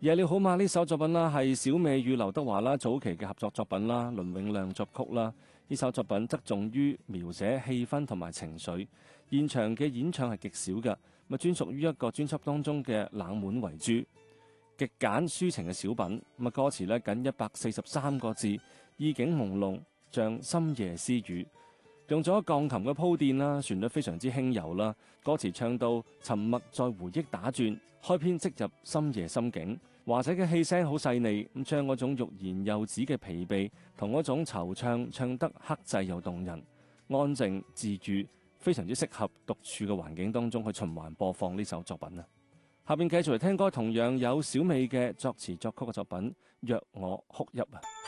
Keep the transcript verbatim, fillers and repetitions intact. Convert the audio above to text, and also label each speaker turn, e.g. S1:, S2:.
S1: 夜了好嗎呢首作品啦，係小美與劉德華啦早期嘅合作作品啦，倫永亮作曲啦。呢首作品側重於描寫氣氛同埋情緒，現場嘅演唱係極少嘅，咁專屬於一個專輯當中嘅冷門為主，極簡抒情嘅小品。咁歌詞呢僅一百四十三個字，意境朦朧，像深夜私語。用咗鋼琴嘅鋪墊啦，旋律非常之輕柔啦。歌詞唱到沉默在回憶打轉，開篇即入深夜心境。華仔嘅氣聲好細膩，咁將嗰種欲言又止嘅疲憊同嗰種惆悵唱得克制又動人，安靜自癒，非常之適合獨處嘅環境當中去循環播放呢首作品啊！下邊繼續嚟聽歌，同樣有小美嘅作詞作曲嘅作品《若我哭泣》啊！